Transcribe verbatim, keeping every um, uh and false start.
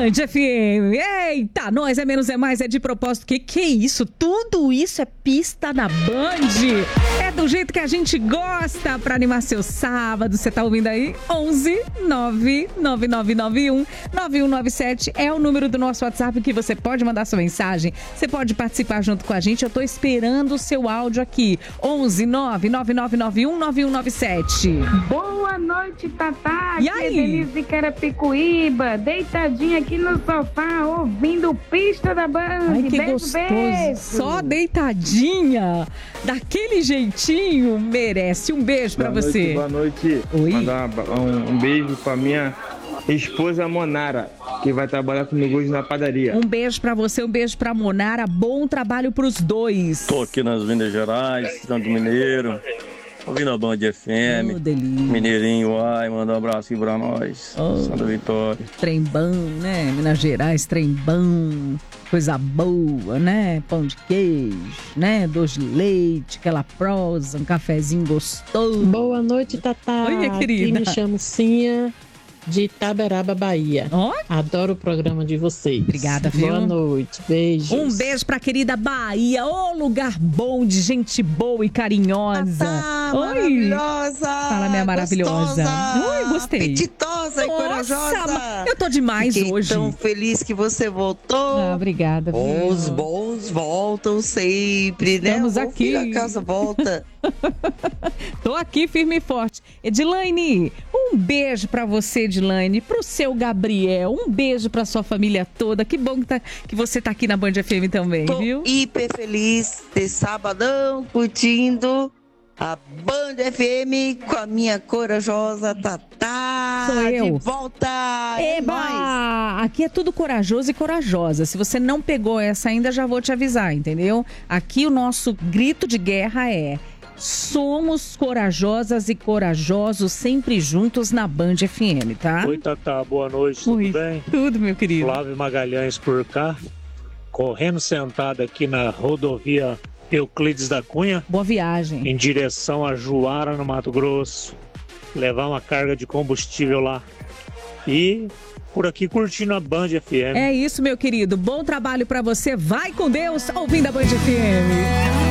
Band F M. Eita, nós é menos é mais, é de propósito. Que que é isso? Tudo isso é pista na Band. É do jeito que a gente gosta pra animar seu sábado. Você tá ouvindo aí? onze nove nove nove nove um nove um nove sete é o número do nosso WhatsApp que você pode mandar sua mensagem. Você pode participar junto com a gente. Eu tô esperando o seu áudio aqui. onze nove nove nove nove um nove um nove sete. Boa noite, Tatá. E aqui aí? é Denise de Carapicuíba, deitadinha aqui no sofá, ouvindo Pista da Band. Ai, que beijo, gostoso. beijo. Só deitadinha, daquele jeitinho, merece. Um beijo pra boa você. Noite, boa noite. Oi. Mandar um, um beijo pra minha esposa Monara, que vai trabalhar comigo hoje na padaria. Um beijo pra você, um beijo pra Monara. Bom trabalho pros dois. Tô aqui nas Minas Gerais, Santo Mineiro, ouvindo a Band F M. Oh, delícia. Mineirinho, ai, manda um abraço aqui pra nós. Oh. Santa Vitória. Trembão, né? Minas Gerais, trembão. Coisa boa, né? Pão de queijo, né? Doce de leite, aquela prosa, um cafezinho gostoso. Boa noite, Tatá. Oi, minha querida. Aqui me chamo Cinha, de Itaberaba, Bahia. Ó. Adoro o programa de vocês. Obrigada, viu? Boa noite, beijos. Um beijo pra querida Bahia, ô lugar bom de gente boa e carinhosa. Tatá, Oi. maravilhosa. Fala, minha maravilhosa. Gostosa, Oi, gostei. apetitosa e Nossa, corajosa. eu tô demais Fiquei hoje. tão feliz que você voltou. Ah, obrigada, viu? Os bons voltam sempre, Estamos né? O aqui. filho a casa volta. Tô aqui firme e forte. Edilane, um beijo pra você, Edilane, pro seu Gabriel, um beijo pra sua família toda. Que bom que, tá, que você tá aqui na Band F M também, Tô viu? hiper feliz de sabadão, curtindo a Band F M com a minha corajosa Tatá. Sou eu. De volta. É nóis. Eba! Aqui é tudo corajoso e corajosa. Se você não pegou essa ainda, já vou te avisar, entendeu? Aqui o nosso grito de guerra é: somos corajosas e corajosos sempre juntos na Band F M, tá? Oi, Tatá, boa noite, tudo Oi. bem? Tudo, meu querido. Flávio Magalhães por cá, correndo sentado aqui na rodovia Euclides da Cunha, Boa viagem. em direção a Juara, no Mato Grosso, levar uma carga de combustível lá. E por aqui curtindo a Band F M. É isso, meu querido. Bom trabalho pra você. Vai com Deus, ouvindo a Band F M.